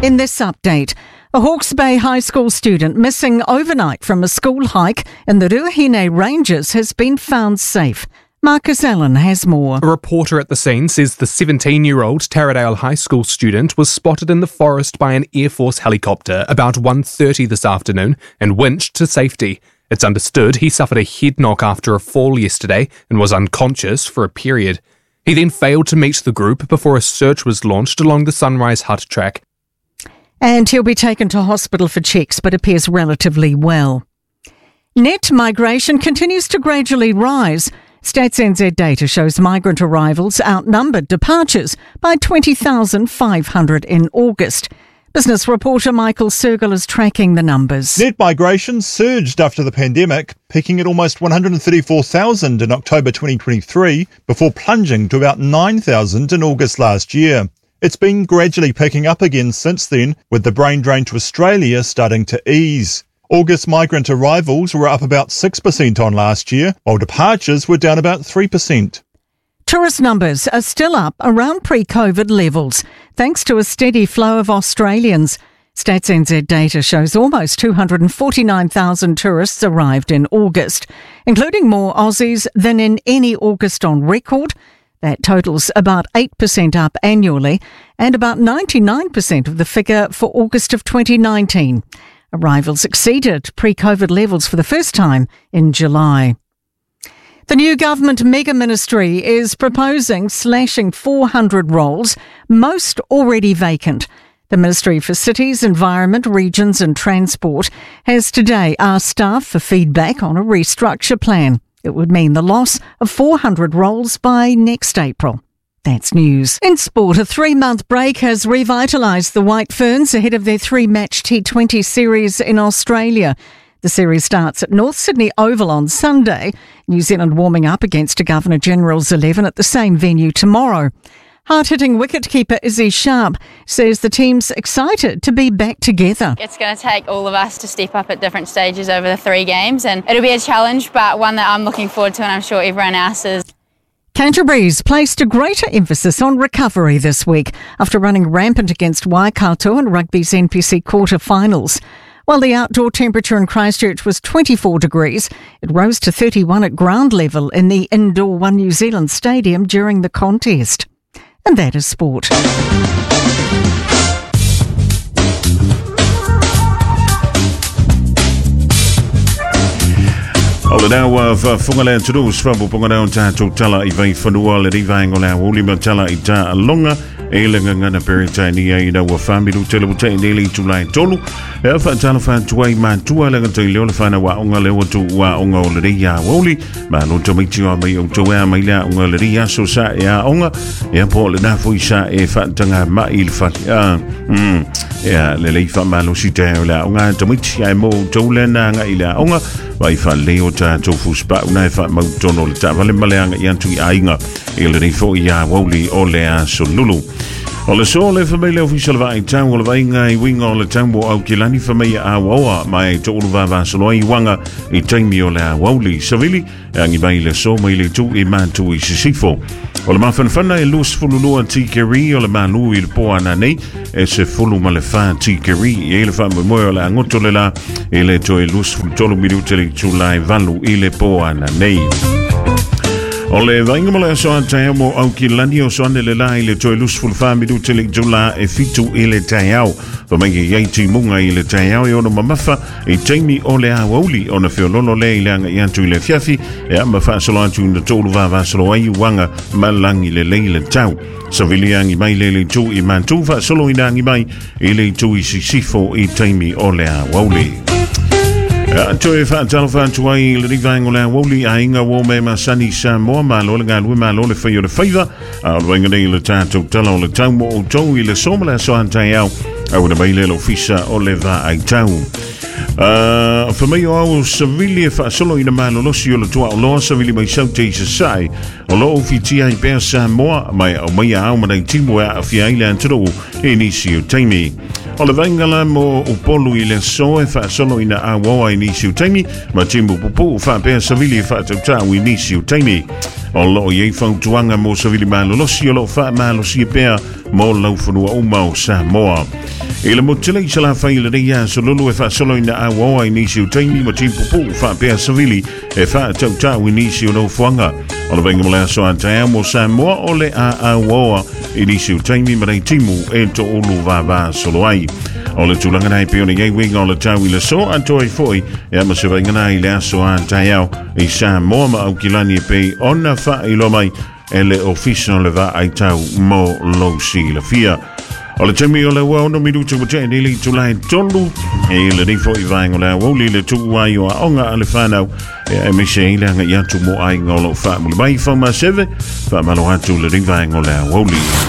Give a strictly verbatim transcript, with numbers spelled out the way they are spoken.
In this update, a Hawke's Bay High School student missing overnight from a school hike in the Ruahine Ranges has been found safe. Marcus Allen has more. A reporter at the scene says the seventeen-year-old Taradale High School student was spotted in the forest by an Air Force helicopter about one thirty this afternoon and winched to safety. It's understood he suffered a head knock after a fall yesterday and was unconscious for a period. He then failed to meet the group before a search was launched along the Sunrise Hut track. And he'll be taken to hospital for checks, but appears relatively well. Net migration continues to gradually rise. Stats N Z data shows migrant arrivals outnumbered departures by twenty thousand five hundred in August. Business reporter Michael Sergel is tracking the numbers. Net migration surged after the pandemic, peaking at almost one hundred thirty-four thousand in October twenty twenty-three, before plunging to about nine thousand in August last year. It's been gradually picking up again since then, with the brain drain to Australia starting to ease. August migrant arrivals were up about six percent on last year, while departures were down about three percent. Tourist numbers are still up around pre-COVID levels, thanks to a steady flow of Australians. Stats N Z data shows almost two hundred forty-nine thousand tourists arrived in August, including more Aussies than in any August on record. That totals about eight percent up annually and about ninety-nine percent of the figure for August of twenty nineteen. Arrivals exceeded pre-COVID levels for the first time in July. The new government mega ministry is proposing slashing four hundred roles, most already vacant. The Ministry for Cities, Environment, Regions and Transport has today asked staff for feedback on a restructure plan. It would mean the loss of four hundred roles by next April. That's news. In sport, a three-month break has revitalised the White Ferns ahead of their three-match T twenty series in Australia. The series starts at North Sydney Oval on Sunday. New Zealand warming up against a Governor-General's eleven at the same venue tomorrow. Hard-hitting wicketkeeper Izzy Sharp says the team's excited to be back together. It's going to take all of us to step up at different stages over the three games, and it'll be a challenge, but one that I'm looking forward to, and I'm sure everyone else is. Canterbury's placed a greater emphasis on recovery this week after running rampant against Waikato in rugby's N P C quarter-finals. While the outdoor temperature in Christchurch was twenty-four degrees, it rose to thirty-one at ground level in the indoor One New Zealand Stadium during the contest. And that is sport. Ola nau wa whafunga lea turus whapupunga nau tātou tala I vai whanua le rivaengo lea wolima tala I tā alonga e lenga ngana peritai ni ai na wa whamiru tele butai neli tulai tolu e a whaatala whaatuai mātua lenga tui leo le whana wa onga leo tu wa onga o le ria woli ma no tamiti o mai o toea mai lea onga le ria so sa e a onga e a po le nafo isa e whaatanga mai le whati a e a le lei whamalo si te o lea onga tamiti ai mo tole na nga I lea onga vai fa leo ta tofu spa una fa mau tono le ta vale maleanga I antu I ainga e le nei fo ia woli o le a solulu o le so le famile official vai ta o le vai ngai winga o le tambo au kilani famia a wawa mai to ulva va solo I wanga I taimi o le a woli savili angi mai le so mai le tu I mantu I sifo o le mafanfana e lus fululu tikeri o le malu I le po ana nei e se fulu ma le fa tikeri e le fa mo o le ngoto le la e le to e lus fululu minuti le tulai valu I le po ana nei o le vainga mo le so anta mo au ki lani o so ane le la I le to e lus fulfa minuti le tula e fitu I le taiao pa mangi yai ti munga I le taiao e ono mamafa e taimi o le a wauli o na whiololo le I le anga I antu I le fiafi e ama fa solo antu na tolu va va solo ai wanga malangi le le le tau sa viliangi mai le le tu I mantu fa solo inangi mai I le tu I sisifo I taimi o le a wauli Toe fa talo fa tuai le rivango la woli a inga wo me masani sa mo ma lo le galu ma lo le fa yo le faiva a lo inga nei le tato talo le tau mo o tau I le somala so antai au au na mai le lo fisa o le va ai tau Uh, for me, I was severely fa solo ina malo lo si o le tua o lo severely mai sau te se sai o lo fiti ai per sa moa mai o mai au mai timo a fi ai le antro e ni si o taimi o le vangala mo o polu I le so e fa solo ina a wa ni si o taimi ma timo popo fa per severely fa te ta we ni si o taimi o lo ye fa tuanga mo severely malo lo si o lo fa malo si per mo lo funu o mau sa moa E le motele i sala fai le rea so lulu e fa solo ina a wawa inisi u taimi ma timpu pu fa pea savili e fa tau tau inisi u no fuanga. O le venga mole aso antaea mo Samoa o le a a wawa inisi u taimi ma rei timu e to ulu va va solo ai. O le tulanga nai peone ngai winga o le tau i le so antoi foi e ama se venga nai le aso antaea i Samoa ma au kilani e pei ona fa i lo mai e le official le va ai tau mo lo si la fia. O le temi o le wau no minuto mo te nili tulai tolu e le nifo i vaengo le wau li le tuku ai o a onga ale whanau e me se ile anga i atu mo ai ngolo wha muli mai wha ma seve wha malo atu le ni vaengo le wau li.